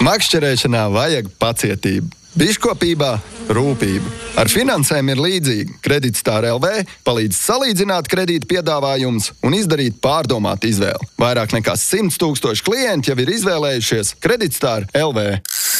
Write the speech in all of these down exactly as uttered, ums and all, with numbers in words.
Makšķerēšanā vajag pacietību. Biškopībā rūpību. Ar finansēm ir līdzīgi. Kreditstar L V palīdz salīdzināt kredīta piedāvājumus un izdarīt pārdomātu izvēli. Vairāk nekā simts tūkstoši klienti jau ir izvēlējušies Kreditstar L V.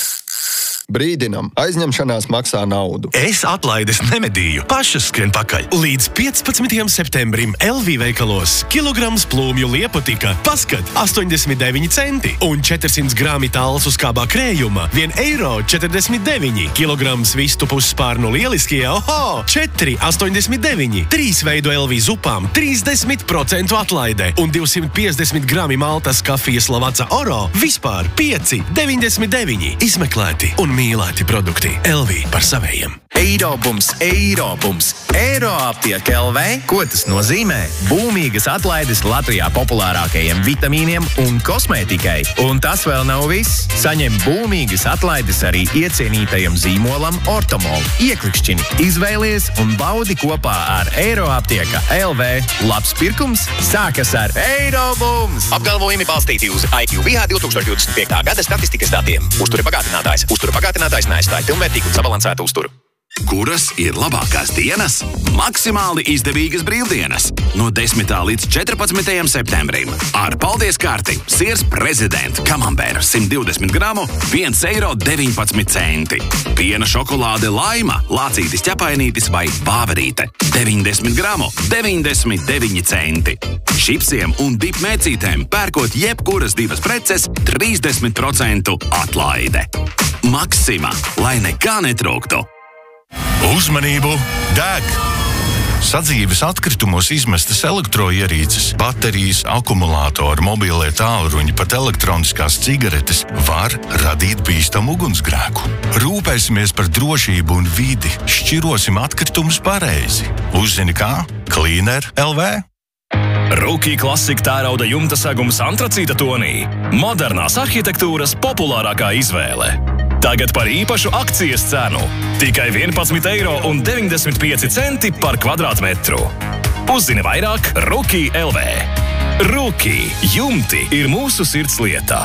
Brīdinam, aizņemšanās maksā naudu. Es atlaides nemedīju, pašas skrien pakaļ. Līdz piecpadsmitajam septembrim L V veikalos kilograms plūmju liepotika paskat astoņdesmit deviņi centi un četrsimt grami tāls uz kābā krējuma vien eiro četrdesmit deviņi. Kilograms vistu pusspārnu lieliskie, oho, četri astoņdesmit deviņi. Trīs veidu L V zupām trīsdesmit procentu atlaide un divsimt piecdesmit grami maltas kafijas Lavazza Oro vispār pieci deviņdesmit deviņi. Izmeklēti un mīlēti produkti. L V par savējiem. Eirobums, Eirobums, Eiroaptieka L V. Ko tas nozīmē? Būmīgas atlaides Latvijā populārākajiem vitamīniem un kosmētikai. Un tas vēl nav viss. Saņem būmīgas atlaides arī iecienītajam zīmolam Ortomol. Ieklikšķini, izvēlies un baudi kopā ar Eiroaptieka L V. Labs pirkums sākas ar Eirobums. Apgalvojumi balstīti uz I Q V H divtūkstoš divdesmit piekta gada statistikas datiem. Uztura bagātinātājs. Uztura bagātinātājs neaizstāja pilnvērtīgu un sabalansētu uzturu. Kuras ir labākās dienas? Maksimāli izdevīgas brīvdienas. No desmitā līdz četrpadsmitajam septembrim. Ar paldies karti siers prezident Camembert simt divdesmit gramu viens eiro deviņpadsmit centi. Piena šokolāde Laima, lācītis ķepainītis vai bāverīte deviņdesmit gramu deviņdesmit deviņi centi. Šipsiem un dipmēcītēm pērkot jebkuras divas preces trīsdesmit procentu atlaide. Maksima, lai nekā netrūktu. Uzmanību! Deg! Sadzīves atkritumos izmestas elektroierīces, baterijas, akumulātori, mobilie tālruņi, pat elektroniskās cigaretes var radīt bīstamu ugunsgrēku. Rūpēsimies par drošību un vidi, šķirosim atkritumus pareizi. Uzzini kā? Cleaner L V. Rookie klasika tērauda jumta segums antracīta tonī. Modernās arhitektūras populārākā izvēle. Tagad par īpašu akcijas cenu. Tikai vienpadsmit eiro un deviņdesmit pieci centi par kvadrātmetru. Uzzini vairāk Rookie L V. Rookie jumti ir mūsu sirds lietā.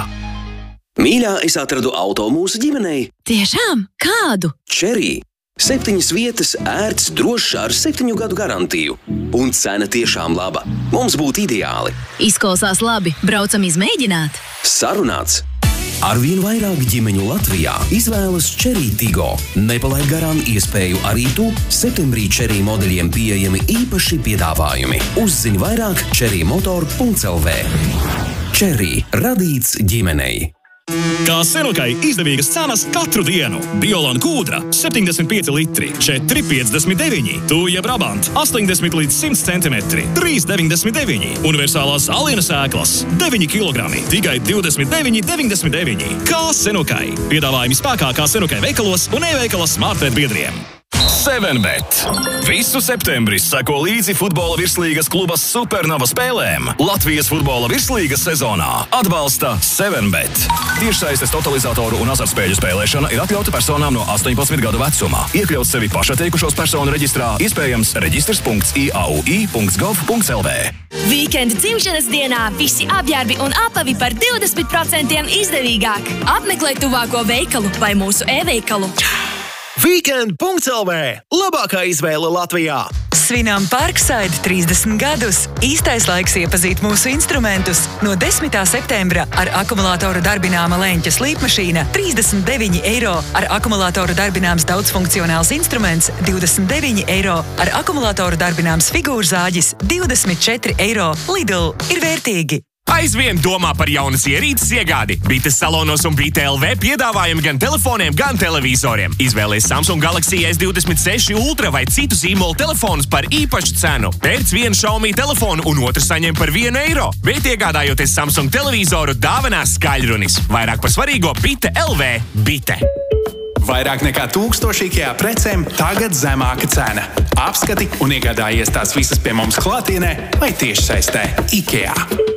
Mīļā, es atradu auto mūsu ģimenei. Tiešām? Kādu? Cherry. Septiņas vietas, ērts, drošs ar septiņu gadu garantiju. Un cena tiešām laba. Mums būtu ideāli. Izklausās labi. Braucam izmēģināt. Sarunāts. Arvien vairāk ģimeņu Latvijā izvēlas Cherry Tiggo. Nepalaid garām iespēju arī tu. Septembrī Cherry modeļiem pieejami īpaši piedāvājumi. Uzzini vairāk cherry motor punkts L V. Cherry radīts ģimenei. Kā Senukai izdevīgas cenas katru dienu. Biolon kūdra septiņdesmit pieci litri, četri piecdesmit deviņi. Tūja Brabant astoņdesmit līdz simt centimetri, trīs deviņdesmit deviņi. Universālās alienas ēklas deviņi kilogrami, tikai divdesmit deviņi deviņdesmit deviņi. Kā Senukai. Piedāvājumi spēkā kā Senukai veikalos un e-veikalas Smartpad biedriem. seven bet. Visu septembri seko līdzi futbola virslīgas klubas Supernova spēlēm. Latvijas futbola virslīgas sezonā atbalsta seven bet. Tiešsaistes totalizatoru un azartspēļu spēlēšana ir atļauta personām no astoņpadsmit gadu vecumā. Iekļaut sevi pašatteikušos personu reģistrā, iespējams reģistrs punkts I A U I punkts gov punkts L V. Vīkenda dzimšanas dienā visi apģērbi un apavi par divdesmit procentiem izdevīgāk. Apmeklē tuvāko veikalu vai mūsu e-veikalu. Weekend punkts L V. Labākā izvēle Latvijā. Svinām Parkside trīsdesmit gadus. Īstais laiks iepazīt mūsu instrumentus. No desmitā septembra ar akumulātoru darbināma leņķa slīpmašīna trīsdesmit deviņi eiro, ar akumulātoru darbināms daudzfunkcionāls instruments divdesmit deviņi eiro, ar akumulātoru darbināms figūru zāģis divdesmit četri eiro. Lidl ir vērtīgi. Aizvien domā par jaunas ierīces iegādi. Bites salonos un Bite L V piedāvājumi gan telefoniem, gan televizoriem. Izvēlies Samsung Galaxy S divdesmit seši Ultra vai citu zīmolu telefonus par īpašu cenu. Pērc vienu Xiaomi telefonu un otru saņem par vienu eiro. Bet iegādājoties Samsung televizoru, dāvanās skaļrunis. Vairāk par svarīgo Bite L V. Bite. Vairāk nekā tūkstoši IKEA precēm tagad zemāka cena. Apskati un iegādājies tās visas pie mums klātienē vai tiešsaistē. IKEA.